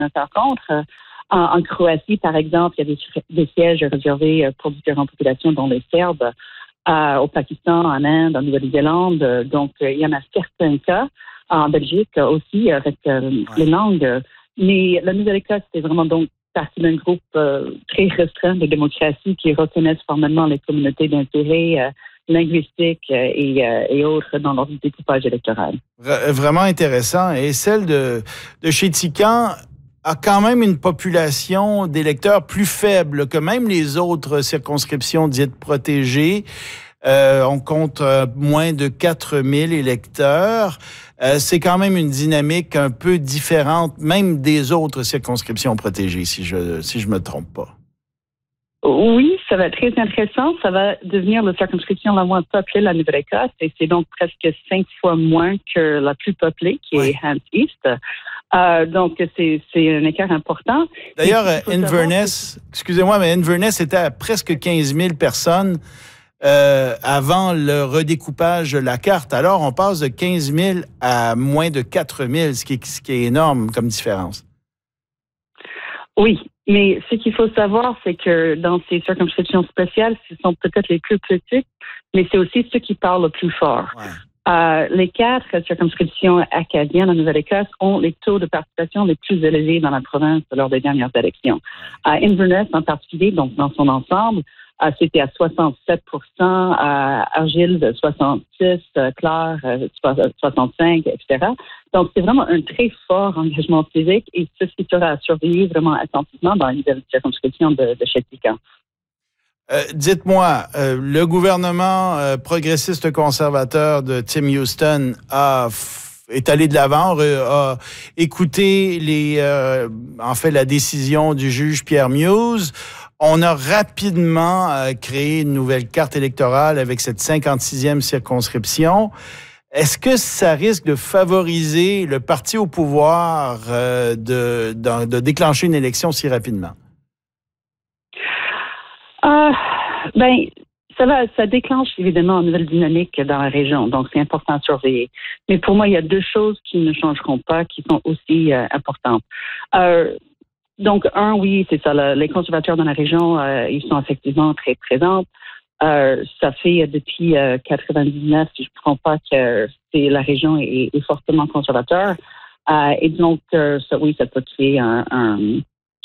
Par contre, en Croatie, par exemple, il y a des sièges réservés pour différentes populations, dont les Serbes, au Pakistan, en Inde, en Nouvelle-Zélande. Donc, il y en a certains cas. En Belgique aussi, avec les langues. Mais la Nouvelle-Écosse, c'est vraiment donc partie d'un groupe très restreint de démocratie qui reconnaissent formellement les communautés d'intérêt linguistiques et autres dans leur découpage électoral. Vraiment intéressant. Et celle de chez Tican a quand même une population d'électeurs plus faible que même les autres circonscriptions dites protégées. On compte moins de 4000 électeurs. C'est quand même une dynamique un peu différente, même des autres circonscriptions protégées, si je me trompe pas. Oui, ça va être très intéressant. Ça va devenir la circonscription la moins peuplée de la Nouvelle-Écosse et c'est donc presque 5 fois moins que la plus peuplée, qui est Hants East. Donc, c'est un écart important. D'ailleurs, Inverness, excusez-moi, mais Inverness était à presque 15 000 personnes avant le redécoupage de la carte. Alors, on passe de 15 000 à moins de 4 000, ce qui est énorme comme différence. Oui, mais ce qu'il faut savoir, c'est que dans ces circonscriptions spéciales, ce sont peut-être les plus petites, mais c'est aussi ceux qui parlent le plus fort. Ouais. Les 4 circonscriptions acadiennes en Nouvelle-Écosse ont les taux de participation les plus élevés dans la province lors des dernières élections. Inverness en particulier, donc dans son ensemble, c'était à 67 Argyll 66 Clare 65, etc. Donc, c'est vraiment un très fort engagement civique et c'est ce qui sera à surveiller vraiment attentivement dans les nouvelles circonscriptions de chez Tican. Dites-moi, le gouvernement progressiste conservateur de Tim Houston est allé de l'avant, a écouté la décision du juge Pierre Muse. On a rapidement créé une nouvelle carte électorale avec cette 56e circonscription. Est-ce que ça risque de favoriser le parti au pouvoir de déclencher une élection si rapidement? Ça déclenche évidemment une nouvelle dynamique dans la région, donc c'est important à surveiller. Mais pour moi, il y a 2 choses qui ne changeront pas, qui sont aussi importantes. Donc, oui, c'est ça. Les conservateurs dans la région, ils sont effectivement très présents. Ça fait depuis 99, si je ne me trompe pas, que la région est fortement conservateur. Et donc, ça peut créer un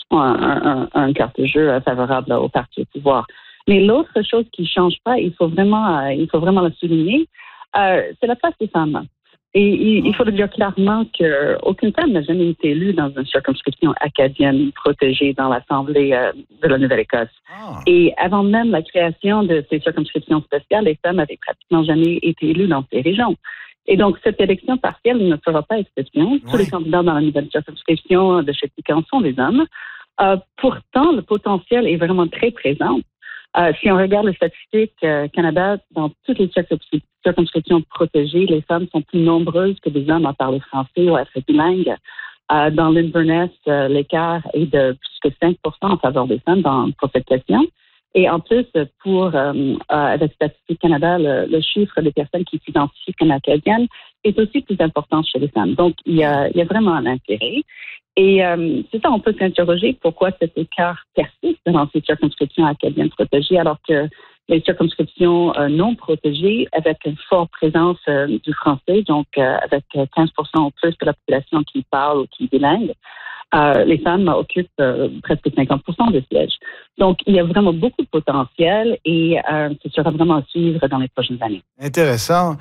carte de jeu favorable au parti au pouvoir. Mais l'autre chose qui ne change pas, il faut vraiment le souligner, c'est la place des femmes. Et il faut le dire clairement qu'aucune femme n'a jamais été élue dans une circonscription acadienne protégée dans l'Assemblée de la Nouvelle-Écosse. Et avant même la création de ces circonscriptions spéciales, les femmes n'avaient pratiquement jamais été élues dans ces régions. Et donc, cette élection partielle ne fera pas exception. Oui. Tous les candidats dans la nouvelle circonscription de chez Tican sont des hommes. Pourtant, le potentiel est vraiment très présent. Si on regarde les statistiques Canada, dans toutes les circonscriptions protégées, les femmes sont plus nombreuses que les hommes à parler français ou à être bilingues. Dans l'Inverness, l'écart est de plus que 5 % en faveur des femmes pour cette question. Et en plus, avec Statistique Canada, le chiffre des personnes qui s'identifient comme acadiennes est aussi plus important chez les femmes. Donc, il y a vraiment un intérêt. Et c'est ça, on peut s'interroger pourquoi cet écart persiste dans ces circonscriptions acadiennes protégées, alors que les circonscriptions non protégées, avec une forte présence du français, donc avec 15 % ou plus de la population qui parle ou qui est bilingue, les femmes occupent presque 50 % des sièges. Donc, il y a vraiment beaucoup de potentiel et ce sera vraiment à suivre dans les prochaines années. Intéressant.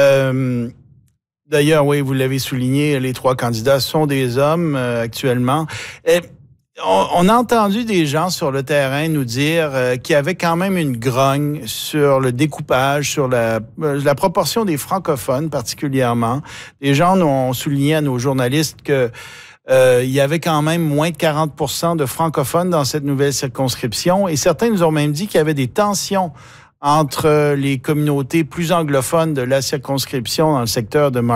D'ailleurs, oui, vous l'avez souligné, les 3 candidats sont des hommes actuellement. On a entendu des gens sur le terrain nous dire qu'il y avait quand même une grogne sur le découpage, sur la proportion des francophones particulièrement. Les gens nous ont souligné à nos journalistes que il y avait quand même moins de 40 % de francophones dans cette nouvelle circonscription et certains nous ont même dit qu'il y avait des tensions entre les communautés plus anglophones de la circonscription dans le secteur de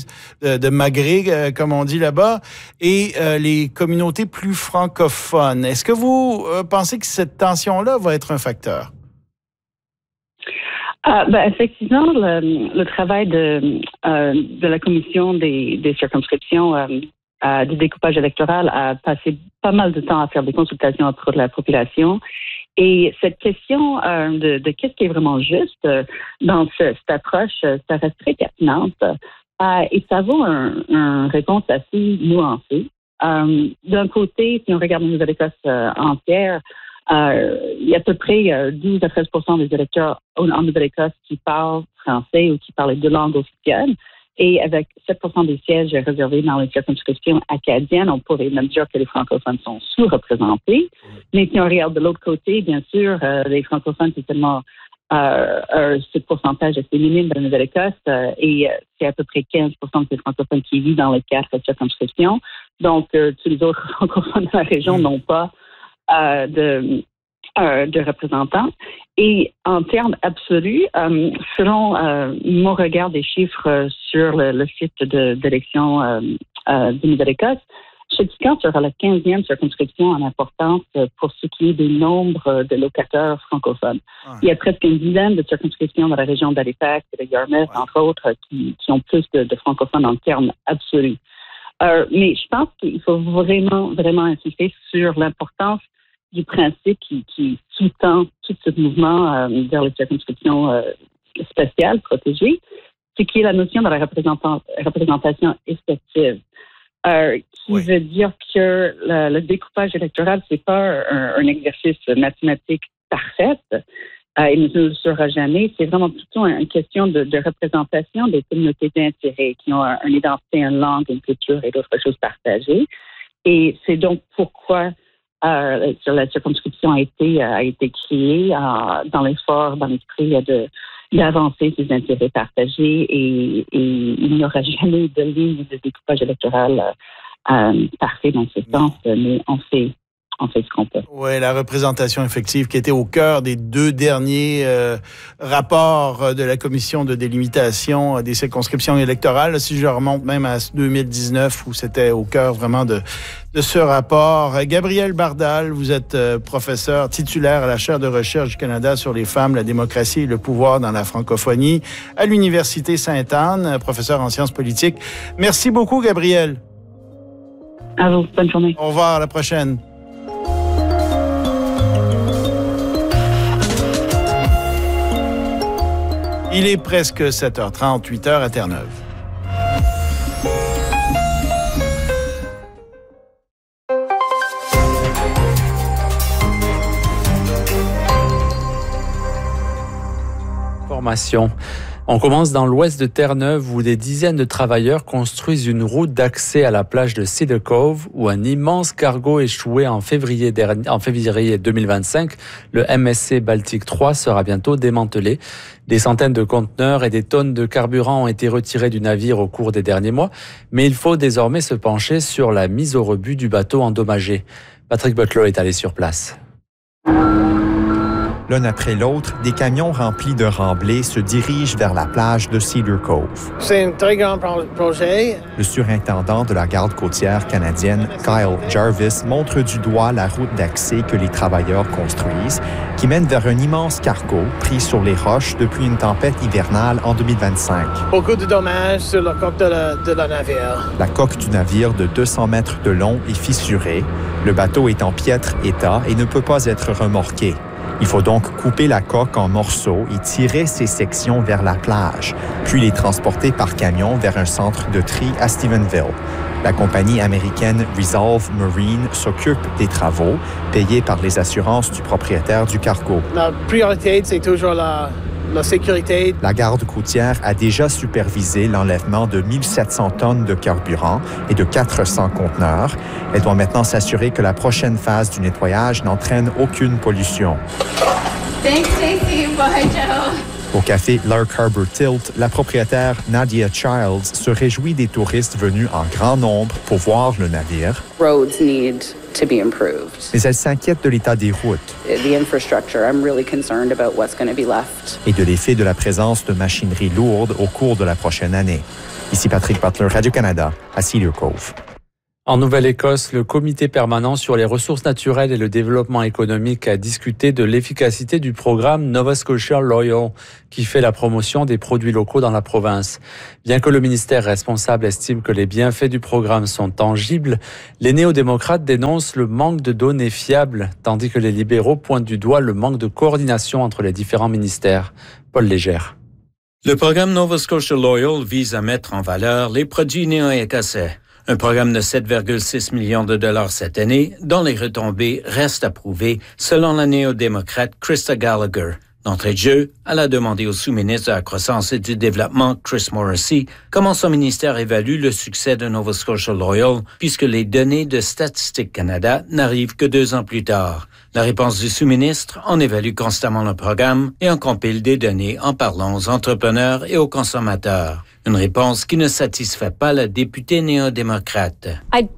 Maghré, comme on dit là-bas, et les communautés plus francophones. Est-ce que vous pensez que cette tension-là va être un facteur? Effectivement, le travail de la commission des circonscriptions du découpage électoral a passé pas mal de temps à faire des consultations auprès de la population. Et cette question de qu'est-ce qui est vraiment juste dans cette approche, ça reste très pertinente. Et ça vaut une réponse assez nuancée. D'un côté, si on regarde la Nouvelle-Écosse entière, il y a à peu près 12 à 13 des électeurs en Nouvelle-Écosse qui parlent français ou qui parlent deux langues officielles. Et avec 7 des sièges réservés dans les circonscriptions acadiennes, on pourrait même dire que les francophones sont sous-représentés. Mais si on regarde de l'autre côté, bien sûr, les francophones, c'est seulement ce pourcentage assez minime de la Nouvelle-Écosse et c'est à peu près 15 des francophones qui vivent dans les 4 circonscriptions. Donc, tous les autres francophones de la région n'ont pas de représentants. Et en termes absolus, selon mon regard des chiffres sur le site d'élection de Nouvelle-Écosse, Chéticamp sera la 15e circonscription en importance pour ce qui est du nombre de locataires francophones. Il y a presque une dizaine de circonscriptions dans la région d'Halifax et de Yarmouth, entre autres, qui ont plus de francophones en termes absolus. Mais je pense qu'il faut vraiment insister sur l'importance du principe qui sous-tend tout ce mouvement vers les circonscriptions spéciales, protégées, c'est qui est la notion de la représentation effective. Qui veut dire que le découpage électoral, c'est pas un exercice mathématique parfait, il ne le sera jamais. C'est vraiment plutôt une question de représentation des communautés d'intérêt qui ont une identité, une langue, une culture et d'autres choses partagées. Et c'est donc pourquoi la circonscription a été créée dans l'esprit d'avancer ces intérêts partagés et il n'y aura jamais de ligne de découpage électoral parfait dans ce sens, mais on fait ce qu'on peut. Oui, la représentation effective qui était au cœur des 2 derniers rapports de la commission de délimitation des circonscriptions électorales. Si je remonte même à 2019 où c'était au cœur vraiment de ce rapport. Gabriel Bardal, vous êtes professeur titulaire à la chaire de recherche du Canada sur les femmes, la démocratie et le pouvoir dans la francophonie à l'Université Sainte-Anne, professeur en sciences politiques. Merci beaucoup, Gabriel. À vous, bonne journée. Au revoir, à la prochaine. Il est presque 7h30, 8h à Terre-Neuve. Formation. On commence dans l'ouest de Terre-Neuve où des dizaines de travailleurs construisent une route d'accès à la plage de Cedar Cove où un immense cargo échoué en février 2025, le MSC Baltic 3, sera bientôt démantelé. Des centaines de conteneurs et des tonnes de carburant ont été retirés du navire au cours des derniers mois, mais il faut désormais se pencher sur la mise au rebut du bateau endommagé. Patrick Butler est allé sur place. L'un après l'autre, des camions remplis de remblais se dirigent vers la plage de Cedar Cove. C'est un très grand projet. Le surintendant de la garde côtière canadienne, Kyle Jarvis, montre du doigt la route d'accès que les travailleurs construisent, qui mène vers un immense cargo pris sur les roches depuis une tempête hivernale en 2025. Beaucoup de dommages sur la coque de la navire. La coque du navire de 200 mètres de long est fissurée. Le bateau est en piètre état et ne peut pas être remorqué. Il faut donc couper la coque en morceaux et tirer ces sections vers la plage, puis les transporter par camion vers un centre de tri à Stephenville. La compagnie américaine Resolve Marine s'occupe des travaux, payés par les assurances du propriétaire du cargo. La priorité, c'est toujours la sécurité. La garde côtière a déjà supervisé l'enlèvement de 1700 tonnes de carburant et de 400 conteneurs. Elle doit maintenant s'assurer que la prochaine phase du nettoyage n'entraîne aucune pollution. Thanks, Stacey. Bye, Joe. Au café Lark Harbor Tilt, la propriétaire Nadia Childs se réjouit des touristes venus en grand nombre pour voir le navire. Roads need to be improved. Mais elle s'inquiète de l'état des routes. The infrastructure, I'm really concerned about what's going to be left. Et de l'effet de la présence de machinerie lourde au cours de la prochaine année. Ici Patrick Butler, Radio-Canada, à Cedar Cove. En Nouvelle-Écosse, le comité permanent sur les ressources naturelles et le développement économique a discuté de l'efficacité du programme Nova Scotia Loyal, qui fait la promotion des produits locaux dans la province. Bien que le ministère responsable estime que les bienfaits du programme sont tangibles, les néo-démocrates dénoncent le manque de données fiables, tandis que les libéraux pointent du doigt le manque de coordination entre les différents ministères. Paul Légère. Le programme Nova Scotia Loyal vise à mettre en valeur les produits néo-écossais. Un programme de 7,6 millions de dollars cette année, dont les retombées restent à prouver, selon la néo-démocrate Krista Gallagher. D'entrée de jeu, elle a demandé au sous-ministre de la Croissance et du Développement, Chris Morrissey, comment son ministère évalue le succès de Nova Scotia Loyal, puisque les données de Statistique Canada n'arrivent que 2 ans plus tard. La réponse du sous-ministre, on évalue constamment le programme et on compile des données en parlant aux entrepreneurs et aux consommateurs. Une réponse qui ne satisfait pas la députée néo-démocrate.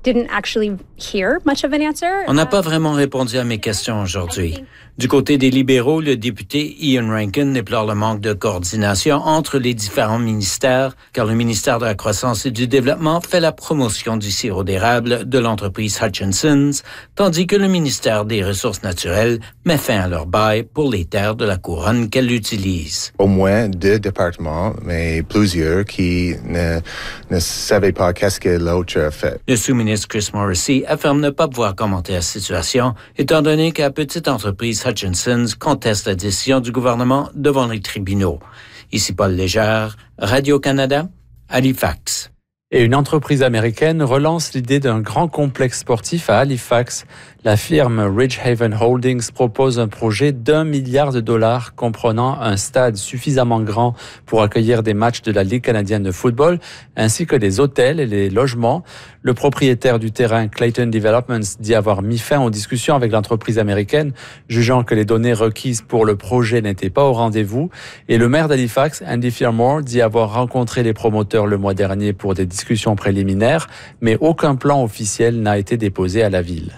On n'a pas vraiment répondu à mes questions aujourd'hui. Du côté des libéraux, le député Ian Rankin déplore le manque de coordination entre les différents ministères, car le ministère de la Croissance et du Développement fait la promotion du sirop d'érable de l'entreprise Hutchinson's, tandis que le ministère des Ressources naturelles met fin à leur bail pour les terres de la couronne qu'elle utilise. Au moins 2 départements, mais plusieurs qui ne savaient pas qu'est-ce que l'autre a fait. Le sous-ministre Chris Morrissey affirme ne pas pouvoir commenter la situation, étant donné que la petite entreprise Hutchinson's conteste la décision du gouvernement devant les tribunaux. Ici Paul Légère, Radio-Canada, Halifax. Et une entreprise américaine relance l'idée d'un grand complexe sportif à Halifax. La firme Ridgehaven Holdings propose un projet d'$1 milliard comprenant un stade suffisamment grand pour accueillir des matchs de la Ligue canadienne de football, ainsi que des hôtels et les logements. Le propriétaire du terrain, Clayton Developments, dit avoir mis fin aux discussions avec l'entreprise américaine, jugeant que les données requises pour le projet n'étaient pas au rendez-vous. Et le maire d'Halifax, Andy Fearmore, dit avoir rencontré les promoteurs le mois dernier pour des discussions préliminaires, mais aucun plan officiel n'a été déposé à la ville.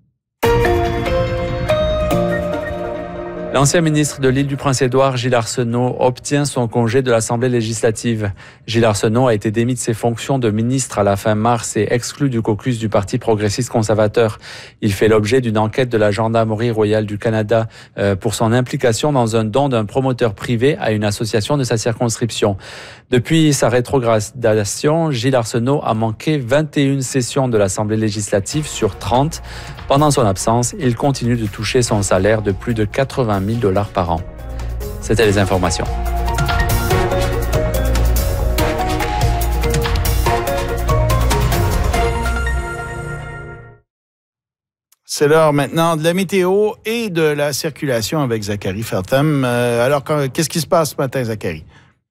L'ancien ministre de l'île du Prince-Édouard, Gilles Arsenault, obtient son congé de l'Assemblée législative. Gilles Arsenault a été démis de ses fonctions de ministre à la fin mars et exclu du caucus du Parti progressiste conservateur. Il fait l'objet d'une enquête de la Gendarmerie royale du Canada pour son implication dans un don d'un promoteur privé à une association de sa circonscription. Depuis sa rétrogradation, Gilles Arsenault a manqué 21 sessions de l'Assemblée législative sur 30. Pendant son absence, il continue de toucher son salaire de plus de $80 000 par an. C'était les informations. C'est l'heure maintenant de la météo et de la circulation avec Zachary Feltham. Alors, qu'est-ce qui se passe ce matin, Zachary?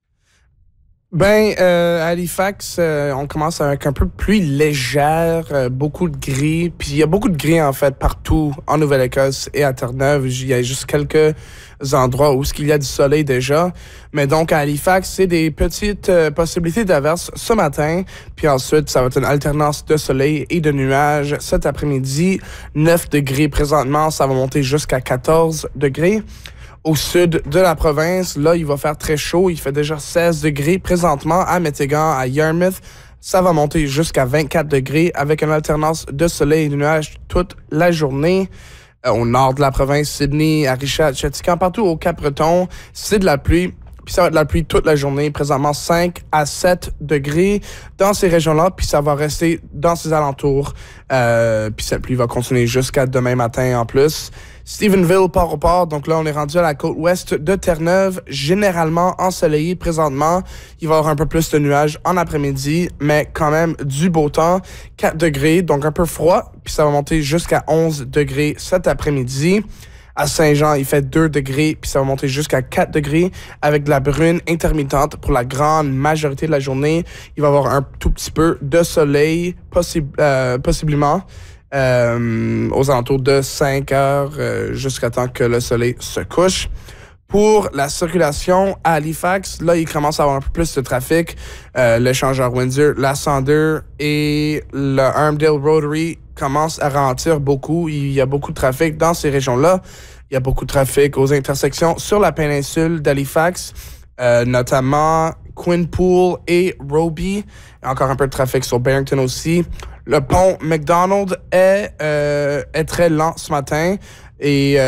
À Halifax, on commence avec un peu de pluie légère, beaucoup de gris. Puis il y a beaucoup de gris, en fait, partout en Nouvelle-Écosse et à Terre-Neuve. Il y a juste quelques endroits où il y a du soleil déjà. Mais donc, à Halifax, c'est des petites possibilités d'averses ce matin. Puis ensuite, ça va être une alternance de soleil et de nuages cet après-midi. 9 degrés présentement, ça va monter jusqu'à 14 degrés. Au sud de la province, là, il va faire très chaud. Il fait déjà 16 degrés présentement à Métégan, à Yarmouth. Ça va monter jusqu'à 24 degrés avec une alternance de soleil et de nuages toute la journée. Au nord de la province, Sydney, à Richard, Chéticamp, partout au Cap-Breton, c'est de la pluie. Puis ça va être de la pluie toute la journée, présentement 5 à 7 degrés dans ces régions-là, puis ça va rester dans ces alentours. Puis cette pluie va continuer jusqu'à demain matin en plus. Stephenville, Port-au-Port, donc là on est rendu à la côte ouest de Terre-Neuve, généralement ensoleillé présentement. Il va y avoir un peu plus de nuages en après-midi, mais quand même du beau temps. 4 degrés, donc un peu froid, puis ça va monter jusqu'à 11 degrés cet après-midi. À Saint-Jean, il fait 2 degrés, puis ça va monter jusqu'à 4 degrés avec de la bruine intermittente pour la grande majorité de la journée. Il va y avoir un tout petit peu de soleil, possiblement, aux alentours de 5 heures, jusqu'à temps que le soleil se couche. Pour la circulation à Halifax, là, il commence à avoir un peu plus de trafic. L'échangeur Windsor, la 102 et le Armdale Rotary commencent à ralentir beaucoup. Il y a beaucoup de trafic dans ces régions-là. Il y a beaucoup de trafic aux intersections sur la péninsule d'Halifax, notamment Quinpool et Roby. Encore un peu de trafic sur Barrington aussi. Le pont McDonald est très lent ce matin et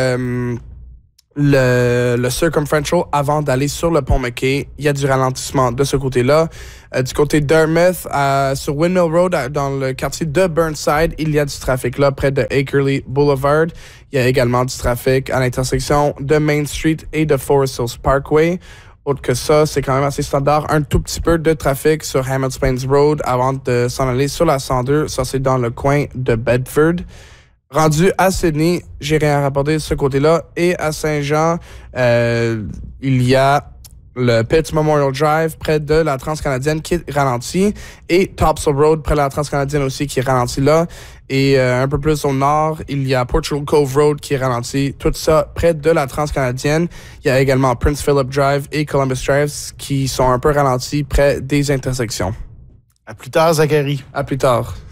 le Circumferential avant d'aller sur le pont McKay, il y a du ralentissement de ce côté-là. Du côté Dartmouth, sur Windmill Road, dans le quartier de Burnside, il y a du trafic là, près de Akerley Boulevard. Il y a également du trafic à l'intersection de Main Street et de Forest Hills Parkway. Autre que ça, c'est quand même assez standard. Un tout petit peu de trafic sur Hamilton Plains Road avant de s'en aller sur la 102. Ça, c'est dans le coin de Bedford. Rendu à Sydney, j'ai rien à rapporter de ce côté-là. Et à Saint-Jean, il y a le Pitt Memorial Drive près de la Transcanadienne qui est ralenti. Et Topsail Road près de la Transcanadienne aussi qui est ralenti là. Et un peu plus au nord, il y a Portugal Cove Road qui est ralenti. Tout ça près de la Transcanadienne. Il y a également Prince Philip Drive et Columbus Drive qui sont un peu ralentis près des intersections. À plus tard, Zachary. À plus tard.